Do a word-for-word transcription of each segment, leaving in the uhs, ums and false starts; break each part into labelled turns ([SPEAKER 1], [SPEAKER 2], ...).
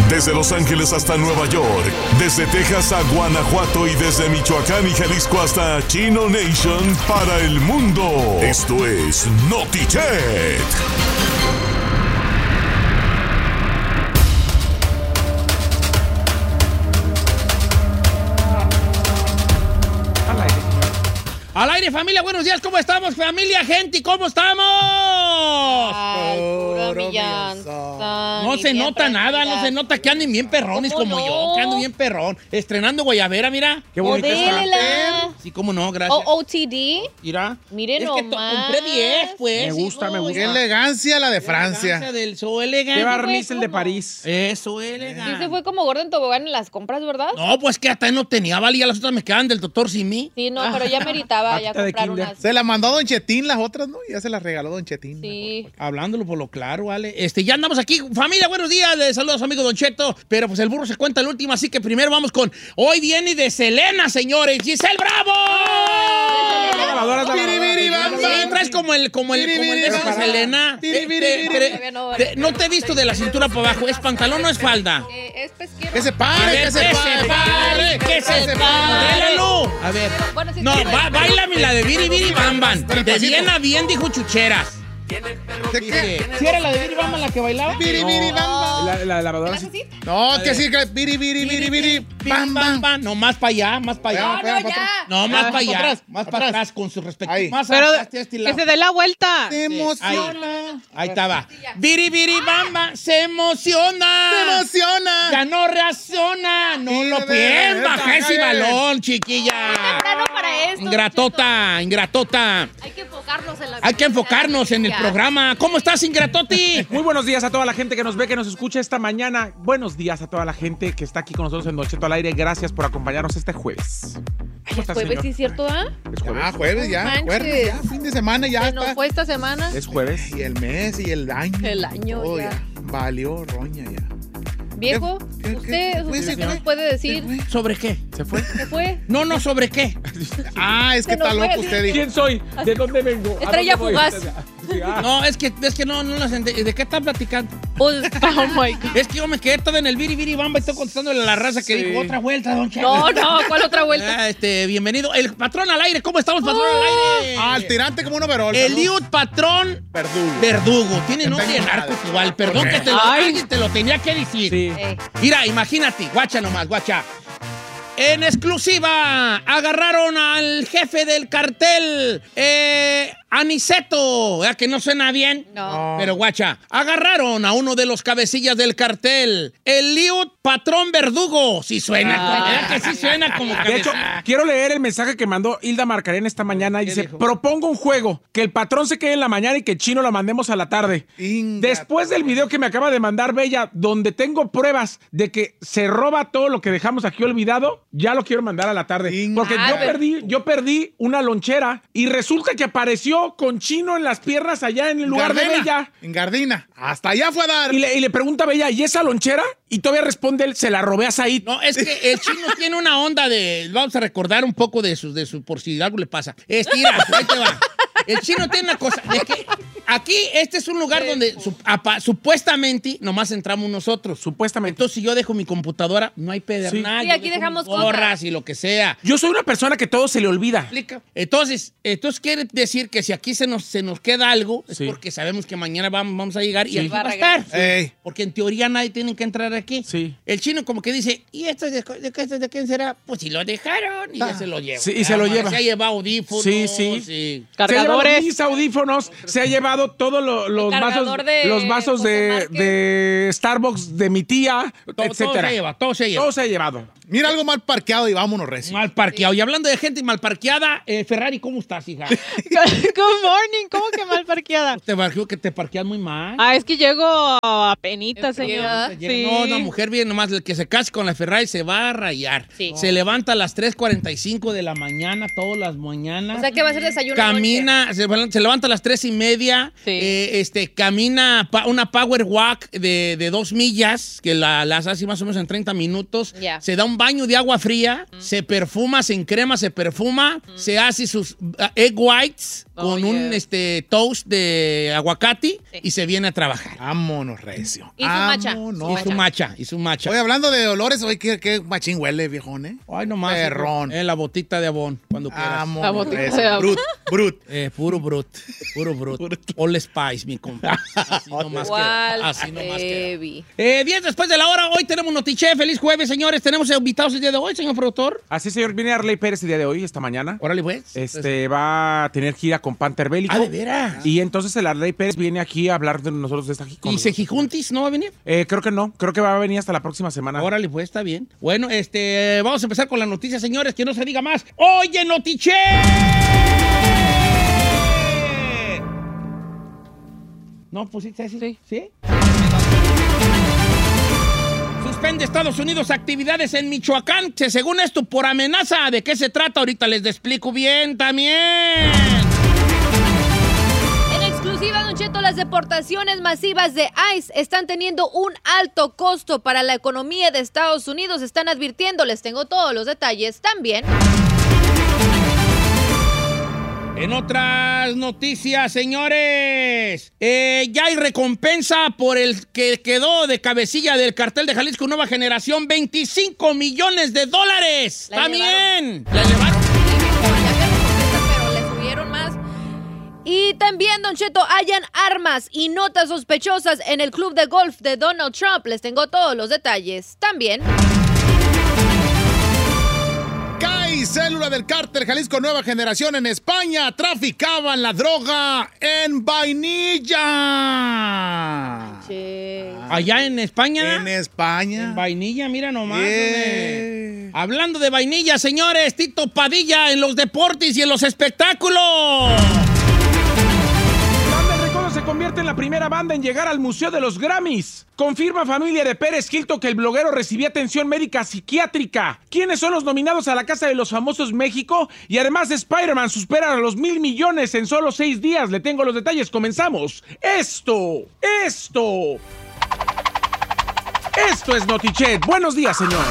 [SPEAKER 1] Desde Los Ángeles hasta Nueva York, desde Texas a Guanajuato y desde Michoacán y Jalisco hasta Chino Nation para el mundo. Esto es Notichet.
[SPEAKER 2] Al aire, familia, buenos días, ¿cómo estamos, familia, gente? ¿Cómo estamos?
[SPEAKER 3] Ay, pura millanza.
[SPEAKER 2] No se nota nada, no se nota que anden bien perrones como
[SPEAKER 3] no?
[SPEAKER 2] yo, que ando bien perrón. Estrenando guayabera, mira. Qué bonita está.
[SPEAKER 3] Modélela.
[SPEAKER 2] Sí, cómo no, gracias.
[SPEAKER 3] O O T D.
[SPEAKER 2] Mira.
[SPEAKER 3] Miren
[SPEAKER 2] es que to-
[SPEAKER 3] nomás.
[SPEAKER 2] compré diez, pues.
[SPEAKER 4] Me gusta,
[SPEAKER 2] hijo.
[SPEAKER 4] me gusta.
[SPEAKER 5] Qué elegancia la de Francia.
[SPEAKER 2] Elegancia del so elegante.
[SPEAKER 4] Qué barniz
[SPEAKER 3] güey,
[SPEAKER 4] el de
[SPEAKER 3] ¿cómo?
[SPEAKER 4] París.
[SPEAKER 2] Eso,
[SPEAKER 3] Sí
[SPEAKER 2] elegante.
[SPEAKER 3] se fue como gordo en tobogán en las compras, ¿verdad?
[SPEAKER 2] No, pues que hasta ahí no tenía, valía. Las otras me quedaban del doctor Simi.
[SPEAKER 3] Sí, no, pero ya meritaba ya
[SPEAKER 4] Patita de
[SPEAKER 3] comprar
[SPEAKER 4] kinder.
[SPEAKER 3] unas.
[SPEAKER 5] Se la mandó a Don Chetín las otras, ¿no? Ya se las regaló Don Chetín.
[SPEAKER 3] Sí.
[SPEAKER 2] Hablándolo por lo claro, ¿vale? Este, ya andamos aquí. Familia, buenos días. Les saludos a su amigo Don Cheto. Pero pues el burro se cuenta el último, así que primero vamos con... Hoy viene de Selena, señores. ¡Giselle Bravo!
[SPEAKER 4] Lavadoras, lavadoras.
[SPEAKER 5] Biri, biri, bam,
[SPEAKER 2] Sí,
[SPEAKER 5] bam.
[SPEAKER 2] traes como el, como el,
[SPEAKER 5] Biri,
[SPEAKER 2] como el
[SPEAKER 5] biri,
[SPEAKER 2] de esa
[SPEAKER 5] bam.
[SPEAKER 2] Selena.
[SPEAKER 5] Biri,
[SPEAKER 2] Eh,
[SPEAKER 5] biri,
[SPEAKER 2] eh,
[SPEAKER 5] biri.
[SPEAKER 2] pero-
[SPEAKER 3] Todavía no,
[SPEAKER 2] te- no te he visto de la cintura para abajo. ¿Es pantalón o es falda?
[SPEAKER 3] Eh, es pesquero.
[SPEAKER 5] Que se
[SPEAKER 2] A
[SPEAKER 5] pare,
[SPEAKER 2] ver,
[SPEAKER 5] que se pare.
[SPEAKER 2] que se
[SPEAKER 5] se
[SPEAKER 2] pare. Modélalo. A ver.
[SPEAKER 3] Bueno, sí,
[SPEAKER 2] No,
[SPEAKER 3] sí,
[SPEAKER 2] ba- bailame la de Biri Biri Bam Bam.
[SPEAKER 5] Pero
[SPEAKER 2] De
[SPEAKER 5] pasito.
[SPEAKER 2] bien a bien, dijo Chucheras.
[SPEAKER 5] ¿De qué?
[SPEAKER 2] ¿Sí era la de Biri Bam Bam la que bailaba?
[SPEAKER 5] Biri, biri, bam, bam.
[SPEAKER 4] La, la lavadora
[SPEAKER 3] ¿Estás
[SPEAKER 4] sí.
[SPEAKER 3] así?
[SPEAKER 5] No, que sí, que biri, biri, biri, biri, bam, bam.
[SPEAKER 2] bam. No, más para allá, más para
[SPEAKER 5] Pega,
[SPEAKER 2] allá.
[SPEAKER 5] pega,
[SPEAKER 3] no,
[SPEAKER 5] para
[SPEAKER 3] ya.
[SPEAKER 5] atrás.
[SPEAKER 2] No, más
[SPEAKER 5] Ah,
[SPEAKER 2] para allá.
[SPEAKER 5] atrás,
[SPEAKER 2] Más
[SPEAKER 5] para
[SPEAKER 2] para
[SPEAKER 5] atrás.
[SPEAKER 2] atrás con su respectivo.
[SPEAKER 5] Ahí.
[SPEAKER 2] Más
[SPEAKER 6] Pero
[SPEAKER 2] atrás, este
[SPEAKER 6] que
[SPEAKER 2] lado.
[SPEAKER 6] se dé la vuelta.
[SPEAKER 5] Se emociona.
[SPEAKER 2] Ahí estaba. Biri Biri Bamba se emociona.
[SPEAKER 5] Se emociona.
[SPEAKER 2] Ya no reacciona. No
[SPEAKER 5] Sí,
[SPEAKER 2] lo
[SPEAKER 5] bebé,
[SPEAKER 2] bien.
[SPEAKER 5] baja,
[SPEAKER 2] Baja ese
[SPEAKER 5] bebé.
[SPEAKER 2] balón, chiquilla.
[SPEAKER 3] Temprano para esto.
[SPEAKER 2] Ingratota, ingratota.
[SPEAKER 3] Cheto. Hay que enfocarnos en la
[SPEAKER 2] Hay que enfocarnos en el
[SPEAKER 3] Ya.
[SPEAKER 2] programa. ¿Cómo estás, ingratoti?
[SPEAKER 4] Muy buenos días a toda la gente que nos ve, que nos escucha esta mañana. Buenos días a toda la gente que está aquí con nosotros en Don Cheto al aire. Gracias por acompañarnos este jueves. ¿Cómo estás,
[SPEAKER 3] Jueves,
[SPEAKER 4] señor?
[SPEAKER 3] sí, es cierto, ¿ah?
[SPEAKER 4] Es jueves.
[SPEAKER 5] Ya, jueves, ya.
[SPEAKER 3] No
[SPEAKER 5] Jueves,
[SPEAKER 3] manches.
[SPEAKER 5] ya. Fin de semana, ya
[SPEAKER 3] Se nos
[SPEAKER 5] está.
[SPEAKER 3] fue esta semana.
[SPEAKER 4] Es jueves.
[SPEAKER 5] Y el mes y el año.
[SPEAKER 3] El año,
[SPEAKER 5] Todo
[SPEAKER 3] ya.
[SPEAKER 5] Valió roña ya.
[SPEAKER 3] Viejo,
[SPEAKER 5] ¿Qué- qué-
[SPEAKER 3] usted,
[SPEAKER 5] qué fue
[SPEAKER 3] usted
[SPEAKER 5] ese,
[SPEAKER 3] qué nos
[SPEAKER 5] güey?
[SPEAKER 3] puede decir.
[SPEAKER 5] ¿Qué fue?
[SPEAKER 2] ¿Sobre qué?
[SPEAKER 4] ¿Se fue?
[SPEAKER 3] ¿Qué fue?
[SPEAKER 2] No, no, ¿sobre qué?
[SPEAKER 5] Ah, es que
[SPEAKER 3] Se nos
[SPEAKER 5] está
[SPEAKER 3] fue,
[SPEAKER 5] loco
[SPEAKER 3] sí.
[SPEAKER 5] usted, dijo.
[SPEAKER 4] ¿Quién soy? ¿De dónde vengo? ¿A
[SPEAKER 3] Estrella
[SPEAKER 4] dónde voy?
[SPEAKER 3] fugaz.
[SPEAKER 4] Sí, ah.
[SPEAKER 2] No, es que, es que no, no las ente- ¿De qué están platicando?
[SPEAKER 3] Pues,
[SPEAKER 6] Oh my God.
[SPEAKER 2] Es que yo me quedé todo en el Biri Biri Bamba y estoy contestándole a la raza que
[SPEAKER 4] Sí.
[SPEAKER 2] dijo otra vuelta, don Cheto.
[SPEAKER 3] no, no, ¿cuál otra vuelta?
[SPEAKER 2] Ah, este, bienvenido. El patrón al aire. ¿Cómo estamos, patrón al aire?
[SPEAKER 5] Ah, el tirante como un overol.
[SPEAKER 2] Eliud Patrón
[SPEAKER 5] Verdugo.
[SPEAKER 2] Verdugo. Tiene
[SPEAKER 5] Que
[SPEAKER 2] nombre de
[SPEAKER 5] tengo
[SPEAKER 2] narco
[SPEAKER 5] madre.
[SPEAKER 2] igual. Perdón
[SPEAKER 5] Ok.
[SPEAKER 2] que te lo,
[SPEAKER 6] Ay.
[SPEAKER 2] alguien te lo tenía que decir.
[SPEAKER 4] Sí.
[SPEAKER 3] Eh,
[SPEAKER 2] Mira, imagínate. Guacha nomás, guacha. En exclusiva, agarraron al jefe del cartel, eh, Aniceto. ¿Verdad que no suena bien?
[SPEAKER 3] no.
[SPEAKER 2] Pero guacha, agarraron a uno de los cabecillas del cartel, Eliud Patrón Verdugo. Sí suena,
[SPEAKER 3] Ah.
[SPEAKER 2] ¿verdad que sí suena como
[SPEAKER 4] De hecho,
[SPEAKER 2] cabecilla?
[SPEAKER 4] quiero leer el mensaje que mandó Hilda Marcarena esta mañana. Y
[SPEAKER 2] ¿Qué
[SPEAKER 4] dice,
[SPEAKER 2] dijo?
[SPEAKER 4] propongo un juego, que el patrón se quede en la mañana y que el chino lo mandemos a la tarde.
[SPEAKER 5] Inga-
[SPEAKER 4] Después del video que me acaba de mandar Bella, donde tengo pruebas de que se roba todo lo que dejamos aquí olvidado, ya lo quiero mandar a la tarde.
[SPEAKER 5] Inga-
[SPEAKER 4] Porque
[SPEAKER 3] Ah,
[SPEAKER 4] yo
[SPEAKER 3] pero-
[SPEAKER 4] perdí, yo perdí una lonchera y resulta que apareció con chino en las piernas allá en el lugar de
[SPEAKER 5] Gardena,
[SPEAKER 4] Bella.
[SPEAKER 5] En Gardina. Hasta allá fue a dar.
[SPEAKER 4] Y le, y le pregunta a Bella, ¿y esa lonchera? Y todavía responde él, se la robé a Said.
[SPEAKER 2] No, es que el chino tiene una onda de... Vamos a recordar un poco de su, de su por si algo le pasa. Este, mira, ahí te va. El chino tiene una cosa, de que aquí este es un lugar donde su- apa- supuestamente nomás entramos nosotros.
[SPEAKER 4] Supuestamente.
[SPEAKER 2] Entonces, si yo dejo mi computadora, no hay pedernal.
[SPEAKER 3] Sí,
[SPEAKER 2] yo
[SPEAKER 3] aquí
[SPEAKER 2] dejo
[SPEAKER 3] dejamos
[SPEAKER 2] mis gorras
[SPEAKER 3] cosas.
[SPEAKER 2] y lo que sea.
[SPEAKER 4] Yo soy una persona que todo se le olvida.
[SPEAKER 2] ¿Explica? Entonces, entonces quiere decir que si aquí se nos, se nos queda algo, es
[SPEAKER 4] Sí.
[SPEAKER 2] porque sabemos que mañana vamos, vamos a llegar y
[SPEAKER 4] Sí.
[SPEAKER 2] aquí va a
[SPEAKER 3] Va a
[SPEAKER 2] estar.
[SPEAKER 5] Ey.
[SPEAKER 2] Porque en teoría nadie tiene que entrar aquí.
[SPEAKER 4] Sí.
[SPEAKER 2] El chino como que dice, ¿y esto es de, de, qué- de quién será? Pues si lo dejaron y ya se lo lleva.
[SPEAKER 4] Sí, y se lo
[SPEAKER 2] Ya,
[SPEAKER 4] lleva.
[SPEAKER 2] Se ha llevado audífonos.
[SPEAKER 4] Sí, sí.
[SPEAKER 2] y-
[SPEAKER 4] Se ha llevado
[SPEAKER 6] Cargadores.
[SPEAKER 4] mis audífonos, se ha llevado todos lo- los
[SPEAKER 3] El
[SPEAKER 4] vasos,
[SPEAKER 3] cargador de
[SPEAKER 4] los vasos
[SPEAKER 3] José
[SPEAKER 4] de,
[SPEAKER 3] Márquez.
[SPEAKER 4] de Starbucks de mi tía,
[SPEAKER 2] Todo, todo
[SPEAKER 4] etcétera.
[SPEAKER 2] se lleva, todo se lleva.
[SPEAKER 4] Todo se ha llevado.
[SPEAKER 5] Mira algo mal parqueado y vámonos, recio.
[SPEAKER 2] Mal parqueado. Y hablando de gente mal parqueada, eh, Ferrari, ¿cómo estás, hija?
[SPEAKER 6] Good morning. ¿Cómo que mal parqueada?
[SPEAKER 2] Te parqueo que te parqueas muy mal.
[SPEAKER 6] Ah, es que llego a penita, señor.
[SPEAKER 3] Llega.
[SPEAKER 6] Sí.
[SPEAKER 2] No, una mujer bien nomás, el que se case con la Ferrari se va a rayar.
[SPEAKER 3] Sí.
[SPEAKER 2] Se levanta a las tres cuarenta y cinco de la mañana, todas las mañanas.
[SPEAKER 3] O sea, que va a ser desayuno.
[SPEAKER 2] Camina, se, se levanta a las tres y media,
[SPEAKER 6] Sí.
[SPEAKER 2] eh, este, camina pa- una power walk de, de dos millas, que la, las hace más o menos en treinta minutos.
[SPEAKER 3] Ya.
[SPEAKER 2] Se da un baño de agua fría, se perfuma, se encrema, se perfuma, se hace sus uh, egg whites,
[SPEAKER 3] Oh,
[SPEAKER 2] con un
[SPEAKER 3] yeah.
[SPEAKER 2] este, toast de aguacate
[SPEAKER 3] Sí.
[SPEAKER 2] y se viene a trabajar.
[SPEAKER 5] Vámonos, recio.
[SPEAKER 3] Y su macha.
[SPEAKER 5] Vámonos.
[SPEAKER 2] Y su macha, y su macha.
[SPEAKER 5] Oye, hablando de olores, oye, qué, qué machín huele, viejón, ¿eh?
[SPEAKER 2] Ay, nomás.
[SPEAKER 5] Perrón.
[SPEAKER 2] Eh, la botita de abón, cuando quieras.
[SPEAKER 5] Vámonos,
[SPEAKER 6] La botita
[SPEAKER 5] recio.
[SPEAKER 6] de agua.
[SPEAKER 5] Brut, brut.
[SPEAKER 2] Eh, puro brut, puro brut. All Spice, mi compa. Así nomás que,
[SPEAKER 3] ¿Cuál
[SPEAKER 2] así nomás que.
[SPEAKER 3] baby?
[SPEAKER 2] Eh, diez después de la hora, hoy tenemos Notiche. Feliz jueves, señores. Tenemos invitados el día de hoy, señor productor.
[SPEAKER 4] Así, señor, viene Arley Pérez el día de hoy, esta mañana.
[SPEAKER 2] Órale, pues.
[SPEAKER 4] Este va a tener gira con Panther Bélico.
[SPEAKER 2] Ah, de veras.
[SPEAKER 4] Y entonces el Arley Pérez viene aquí a hablar de nosotros de esta gira.
[SPEAKER 2] ¿Y Sejijuntis no va a venir?
[SPEAKER 4] Eh, creo que no, creo que va a venir hasta la próxima semana.
[SPEAKER 2] Órale, pues, está bien. Bueno, este, vamos a empezar con las noticias, señores, que no se diga más. ¡Oye, Notiche! ¿No pusiste así?
[SPEAKER 6] Sí.
[SPEAKER 2] ¿Sí? Suspende Estados Unidos actividades en Michoacán, que según esto, por amenaza. ¿De qué se trata? Ahorita les explico bien también.
[SPEAKER 3] En exclusiva, Don Cheto, las deportaciones masivas de ICE están teniendo un alto costo para la economía de Estados Unidos. Están advirtiendo, les tengo todos los detalles también.
[SPEAKER 2] En otras noticias, señores, eh, ya hay recompensa por el que quedó de cabecilla del cartel de Jalisco Nueva Generación, veinticinco millones de dólares.
[SPEAKER 3] La
[SPEAKER 2] También. ¿La elevaron?
[SPEAKER 3] Ya había recompensa, pero le subieron más. Y también, Don Cheto, hayan armas y notas sospechosas en el club de golf de Donald Trump. Les tengo todos los detalles también.
[SPEAKER 5] Cae célula del cártel Jalisco Nueva Generación en España. Traficaban la droga en vainilla.
[SPEAKER 3] Che.
[SPEAKER 2] Allá en España.
[SPEAKER 5] En España.
[SPEAKER 2] En vainilla, mira nomás.
[SPEAKER 5] Yeah.
[SPEAKER 2] hombre. Hablando de vainilla, señores, Tito Padilla en los deportes y en los espectáculos.
[SPEAKER 4] Banda El Recodo se convierte en la primera banda en llegar al Museo de los Grammys. Confirma familia de Pérez Hilton que el bloguero recibía atención médica psiquiátrica. ¿Quiénes son los nominados a la Casa de los Famosos México? Y además de Spider-Man superan a los mil millones en solo seis días. Le tengo los detalles. Comenzamos. Esto, esto, esto es Notichet. Buenos días, señor.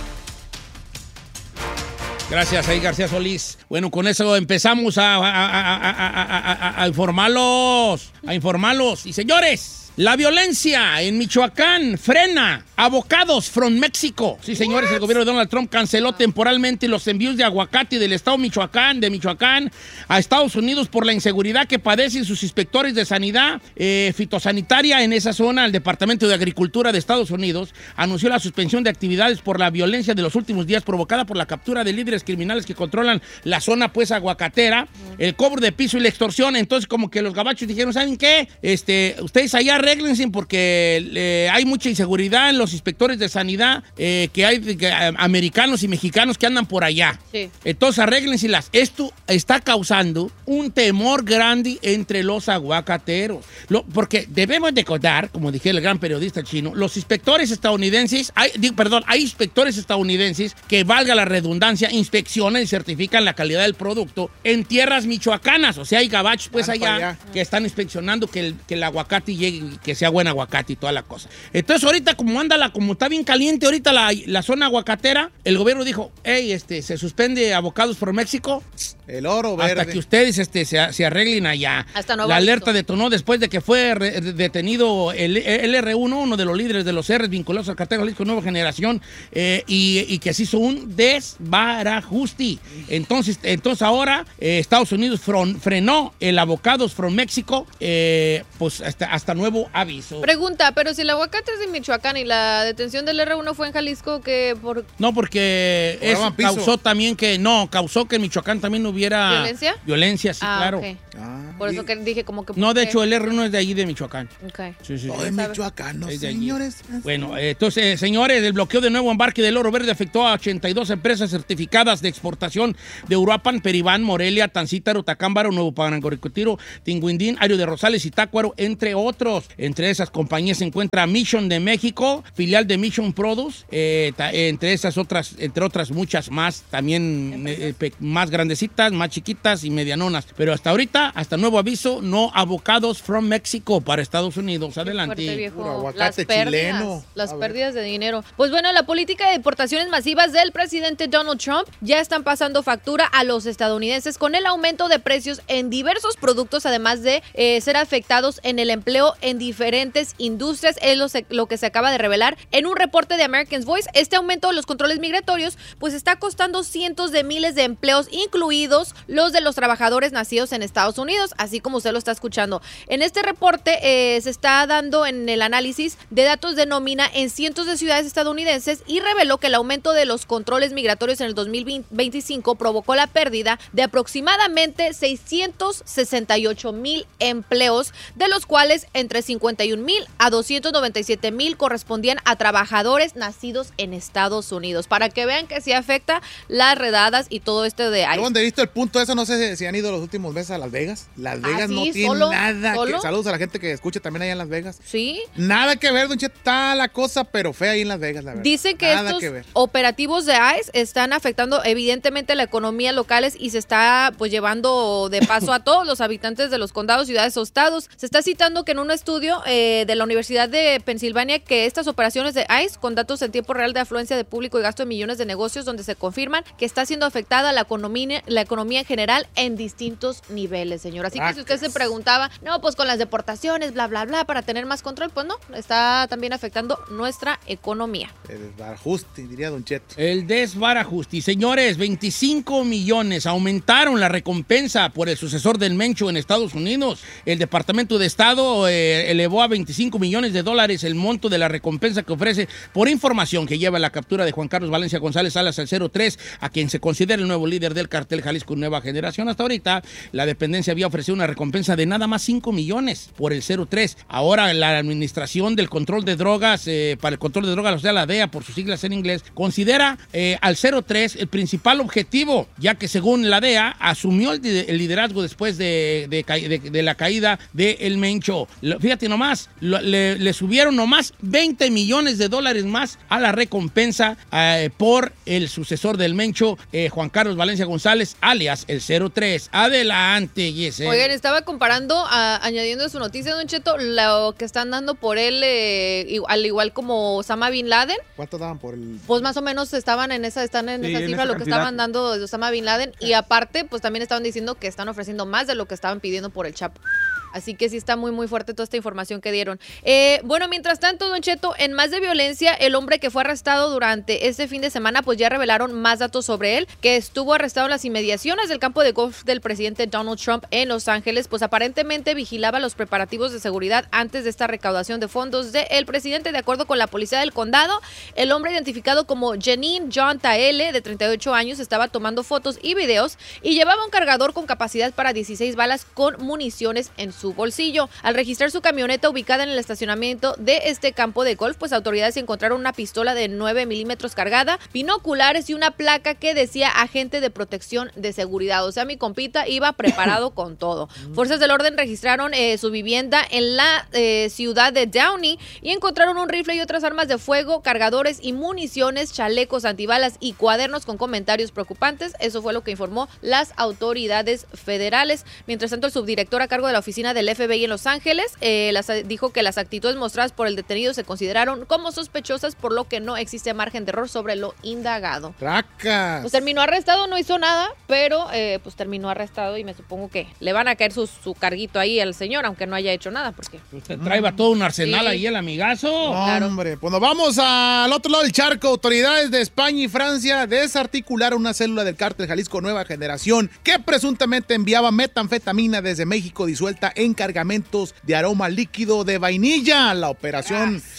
[SPEAKER 2] Gracias, ahí García Solís. Bueno, con eso empezamos a, a, a, a, a, a, a informarlos, a informarlos. Y señores, la violencia en Michoacán frena. Avocados from México. Sí, señores, el gobierno de Donald Trump canceló temporalmente los envíos de aguacate del estado Michoacán, de Michoacán a Estados Unidos por la inseguridad que padecen sus inspectores de sanidad eh, fitosanitaria en esa zona. El Departamento de Agricultura de Estados Unidos anunció la suspensión de actividades por la violencia de los últimos días provocada por la captura de líderes criminales que controlan la zona pues aguacatera, el cobro de piso y la extorsión. Entonces como que los gabachos dijeron, ¿saben qué? Este, ustedes allá arréglense porque eh, hay mucha inseguridad en los inspectores de sanidad eh, que hay que, eh, americanos y mexicanos que andan por allá.
[SPEAKER 3] Sí.
[SPEAKER 2] Entonces arréglenselas. Esto está causando un temor grande entre los aguacateros. Lo, porque debemos de contar, como dije el gran periodista chino, los inspectores estadounidenses, hay, digo, perdón, hay inspectores estadounidenses que, valga la redundancia, inspeccionan y certifican la calidad del producto en tierras michoacanas. O sea, hay gabachos pues
[SPEAKER 5] Van para
[SPEAKER 2] allá,
[SPEAKER 5] allá.
[SPEAKER 2] que están inspeccionando que el, que el aguacate llegue, que sea buen aguacate y toda la cosa. Entonces ahorita como anda la, como está bien caliente ahorita la, la zona aguacatera, el gobierno dijo, hey, este, se suspende Avocados por México
[SPEAKER 5] El oro verde.
[SPEAKER 2] hasta que ustedes este, se, se arreglen allá.
[SPEAKER 3] Hasta nuevo
[SPEAKER 2] la
[SPEAKER 3] aviso.
[SPEAKER 2] alerta detonó después de que fue re- detenido el, el R uno, uno de los líderes de los R vinculados al cartel Jalisco Nueva Generación, eh, y, y que se hizo un desbarajuste. Entonces, entonces ahora eh, Estados Unidos fron- frenó el Avocados from México, eh, pues hasta, hasta nuevo aviso.
[SPEAKER 3] Pregunta, pero si el aguacate es de Michoacán y la detención del R uno fue en Jalisco, que por
[SPEAKER 2] No, porque eso
[SPEAKER 5] Cobraban piso.
[SPEAKER 2] causó también que, no, causó que en Michoacán también hubiera...
[SPEAKER 3] ¿Violencia?
[SPEAKER 2] Violencia, sí,
[SPEAKER 3] ah,
[SPEAKER 2] claro.
[SPEAKER 3] ok.
[SPEAKER 5] Ah,
[SPEAKER 3] Por eso
[SPEAKER 5] y-
[SPEAKER 3] que dije como que...
[SPEAKER 2] No, de
[SPEAKER 3] ¿por qué?
[SPEAKER 2] hecho, el R uno es de allí, de Michoacán.
[SPEAKER 3] Ok.
[SPEAKER 2] Sí, sí, sí.
[SPEAKER 5] Todo en
[SPEAKER 3] sabe.
[SPEAKER 5] Michoacán, no,
[SPEAKER 2] Es de allí.
[SPEAKER 5] señores.
[SPEAKER 2] Bueno, eh, entonces, eh, señores, el bloqueo de nuevo embarque del oro verde afectó a ochenta y dos empresas certificadas de exportación de Uruapan, Peribán, Morelia, Tancítaro, Tacámbaro, Nuevo Parancoricotiro, Tinguindín, Ario de Rosales y Tácuaro, entre otros. Entre esas compañías se encuentra Mission de México, filial de Mission Produce, eh, ta, entre esas otras, entre otras muchas más, también eh, pe, más grandecitas, más chiquitas y medianonas. Pero hasta ahorita, hasta nuevo aviso, no avocados from México para Estados Unidos. Adelante.
[SPEAKER 3] Fuerte, viejo.
[SPEAKER 5] Puro aguacate
[SPEAKER 3] Las pérdidas,
[SPEAKER 5] chileno.
[SPEAKER 3] las
[SPEAKER 5] A
[SPEAKER 3] pérdidas de dinero. Pues bueno, la política de deportaciones masivas del presidente Donald Trump ya están pasando factura a los estadounidenses con el aumento de precios en diversos productos, además de eh, ser afectados en el empleo en diferentes industrias. Es lo, se, lo que se acaba de revelar en un reporte de American Voice. Este aumento de los controles migratorios pues está costando cientos de miles de empleos, incluidos los de los trabajadores nacidos en Estados Unidos, así como usted lo está escuchando. En este reporte eh, se está dando en el análisis de datos de nómina en cientos de ciudades estadounidenses y reveló que el aumento de los controles migratorios en el dos mil veinticinco provocó la pérdida de aproximadamente seiscientos sesenta y ocho mil empleos, de los cuales entre cincuenta y un mil a doscientos noventa y siete mil correspondían a trabajadores nacidos en Estados Unidos. Para que vean que sí afecta las redadas y todo esto de ahí.
[SPEAKER 5] Yo donde he visto el punto de eso, no sé si, si han ido los últimos meses a Las Vegas. Las Vegas
[SPEAKER 3] ¿Ah, sí?
[SPEAKER 5] no tiene
[SPEAKER 3] ¿Solo?
[SPEAKER 5] nada
[SPEAKER 3] ¿Solo?
[SPEAKER 5] que... Saludos a la gente que escucha también allá en Las Vegas.
[SPEAKER 3] Sí.
[SPEAKER 5] Nada que ver, Don Cheto, está la cosa, pero fea ahí en Las Vegas, la verdad.
[SPEAKER 3] Dicen que
[SPEAKER 5] Nada
[SPEAKER 3] estos
[SPEAKER 5] que ver.
[SPEAKER 3] operativos de I C E están afectando evidentemente la economía locales y se está pues llevando de paso a todos los habitantes de los condados, ciudades o estados. Se está citando que en un estudio eh, de la Universidad de Pensilvania que estas operaciones de I C E, con datos en tiempo real de afluencia de público y gasto de millones de negocios, donde se confirman que está siendo afectada la economía, la economía en general en distintos niveles, señor. Así que si usted se preguntaba, no, pues con las deportaciones, bla, bla, bla, para tener más control, pues no, está también afectando nuestra economía.
[SPEAKER 5] El desbarajuste, diría Don Cheto.
[SPEAKER 2] El desbarajuste. Señores, veinticinco millones aumentaron la recompensa por el sucesor del Mencho en Estados Unidos. El Departamento de Estado eh, elevó a veinticinco millones de dólares el monto de la recompensa que ofrece por información que lleva la captura de Juan Carlos Valencia González Salas al cero tres, a quien se considera el nuevo líder del cartel Jalisco Nueva Generación. Hasta ahorita, la dependencia había ofrecido una recompensa de nada más cinco millones por el cero tres. Ahora, la Administración del Control de Drogas, eh, para el control de drogas, o sea, la D E A, por sus siglas en inglés, considera eh, al cero tres el principal objetivo, ya que según la D E A, asumió el, el liderazgo después de, de, de, de la caída de El Mencho. Fíjate nomás, lo, le, le subieron nomás veinte millones de dólares más a la recompensa eh, por el sucesor del Mencho, eh, Juan Carlos Valencia González, alias el cero tres. Adelante, Yesel.
[SPEAKER 3] Oigan, estaba comparando, a, añadiendo a su noticia, Don Cheto, lo que están dando por él, eh, al igual como Osama Bin Laden.
[SPEAKER 5] ¿Cuánto daban por el...?
[SPEAKER 3] Pues más o menos estaban en esa, están en
[SPEAKER 4] Sí,
[SPEAKER 3] esa
[SPEAKER 4] en
[SPEAKER 3] cifra
[SPEAKER 4] esa
[SPEAKER 3] lo que
[SPEAKER 4] cantidad.
[SPEAKER 3] estaban dando de Osama Bin Laden. Y aparte, pues también estaban diciendo que están ofreciendo más de lo que estaban pidiendo por el Chapo. Así que sí está muy, muy fuerte toda esta información que dieron. Eh, bueno, mientras tanto, Don Cheto, en más de violencia, el hombre que fue arrestado durante este fin de semana, pues ya revelaron más datos sobre él, que estuvo arrestado en las inmediaciones del campo de golf del presidente Donald Trump en Los Ángeles, pues aparentemente vigilaba los preparativos de seguridad antes de esta recaudación de fondos del presidente. De acuerdo con la policía del condado, el hombre identificado como Janine John Taele, de treinta y ocho años, estaba tomando fotos y videos y llevaba un cargador con capacidad para dieciséis balas con municiones en su su bolsillo. Al registrar su camioneta ubicada en el estacionamiento de este campo de golf, pues autoridades encontraron una pistola de nueve milímetros cargada, binoculares y una placa que decía agente de protección de seguridad. O sea, mi compita iba preparado con todo. Fuerzas del orden registraron eh, su vivienda en la eh, ciudad de Downey y encontraron un rifle y otras armas de fuego, cargadores y municiones, chalecos antibalas y cuadernos con comentarios preocupantes. Eso fue lo que informó las autoridades federales. Mientras tanto, el subdirector a cargo de la oficina del F B I en Los Ángeles eh, las, dijo que las actitudes mostradas por el detenido se consideraron como sospechosas, por lo que no existe margen de error sobre lo indagado.
[SPEAKER 5] ¡Tracas!
[SPEAKER 3] Pues terminó arrestado, no hizo nada, pero eh, pues terminó arrestado y me supongo que le van a caer su, su carguito ahí al señor, aunque no haya hecho nada, porque...
[SPEAKER 2] Usted trae todo un arsenal
[SPEAKER 3] Sí.
[SPEAKER 2] ahí, el amigazo.
[SPEAKER 5] No,
[SPEAKER 3] Claro.
[SPEAKER 5] hombre, pues nos vamos al otro lado del charco. Autoridades de España y Francia desarticularon una célula del cártel Jalisco Nueva Generación que presuntamente enviaba metanfetamina desde México disuelta en cargamentos de aroma líquido de vainilla. La operación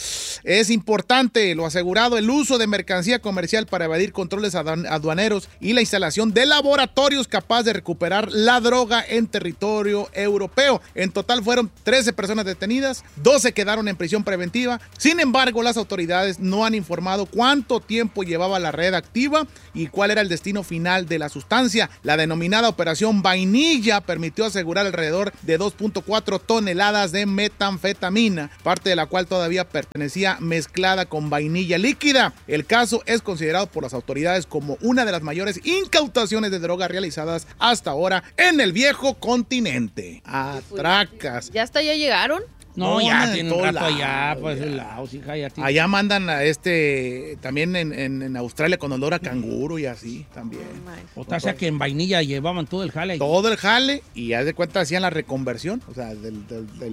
[SPEAKER 5] Es importante lo asegurado, el uso de mercancía comercial para evadir controles aduaneros y la instalación de laboratorios capaces de recuperar la droga en territorio europeo. En total fueron trece personas detenidas, doce quedaron en prisión preventiva. Sin embargo, las autoridades no han informado cuánto tiempo llevaba la red activa y cuál era el destino final de la sustancia. La denominada Operación Vainilla permitió asegurar alrededor de dos punto cuatro toneladas de metanfetamina, parte de la cual todavía pertenecía mezclada con vainilla líquida. El caso es considerado por las autoridades como una de las mayores incautaciones de droga realizadas hasta ahora en el viejo continente. Atracas.
[SPEAKER 3] ¿Ya hasta allá llegaron?
[SPEAKER 2] No,
[SPEAKER 5] No,
[SPEAKER 2] ya
[SPEAKER 5] en
[SPEAKER 2] tiene un
[SPEAKER 5] todo
[SPEAKER 2] rato
[SPEAKER 5] lado,
[SPEAKER 2] allá, pues
[SPEAKER 5] ya.
[SPEAKER 2] el Laos, hija, ya tiene-
[SPEAKER 5] Allá mandan a este, también en, en, en Australia con olor a canguro y así también.
[SPEAKER 2] O sea que en vainilla llevaban todo el jale.
[SPEAKER 5] Todo el jale y haz de cuenta hacían la reconversión, o sea, del, del, del